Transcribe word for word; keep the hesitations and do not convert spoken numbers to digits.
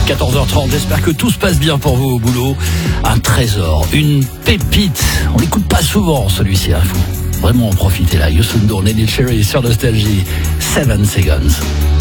quatorze heures trente. J'espère que tout se passe bien pour vous au boulot. Un trésor, une pépite. On l'écoute pas souvent celui-ci, il faut vraiment en profiter là. Youssou N'Dour, Neddy Cherry sur Nostalgie. Seven Seconds.